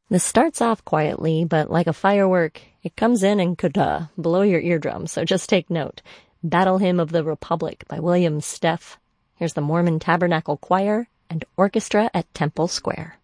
This starts off quietly, but like a firework, it comes in and could blow your eardrums, so just take note. Battle Hymn of the Republic by William Steff. Here's the Mormon Tabernacle Choir and Orchestra at Temple Square.